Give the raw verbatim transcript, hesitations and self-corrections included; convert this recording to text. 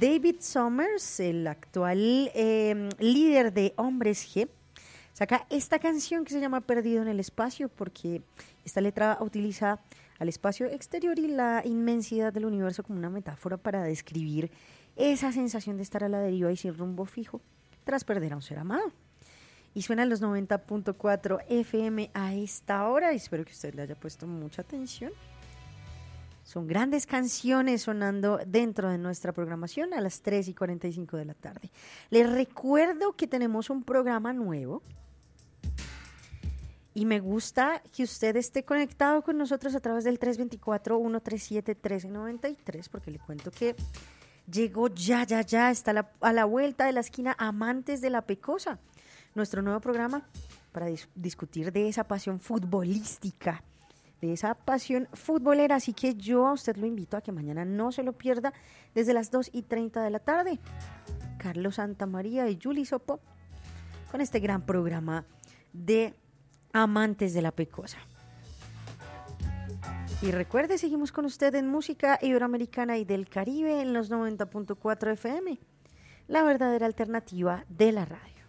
David Summers, el actual eh, líder de Hombres G, saca esta canción que se llama Perdido en el Espacio, porque esta letra utiliza al espacio exterior y la inmensidad del universo como una metáfora para describir esa sensación de estar a la deriva y sin rumbo fijo tras perder a un ser amado. Y suena en los noventa punto cuatro F M a esta hora, y espero que usted le haya puesto mucha atención. Son grandes canciones sonando dentro de nuestra programación a las tres y cuarenta y cinco de la tarde. Les recuerdo que tenemos un programa nuevo y me gusta que usted esté conectado con nosotros a través del tres dos cuatro, uno tres siete, uno tres nueve tres, porque le cuento que llegó ya, ya, ya, está la, a la vuelta de la esquina Amantes de la Pecosa, nuestro nuevo programa para dis- discutir de esa pasión futbolística, de esa pasión futbolera. Así que yo a usted lo invito a que mañana no se lo pierda desde las dos y treinta de la tarde. Carlos Santamaría y Julie Sopo con este gran programa de Amantes de la Pecosa. Y recuerde, seguimos con usted en música iberoamericana y del Caribe en los noventa punto cuatro F M, la verdadera alternativa de la radio.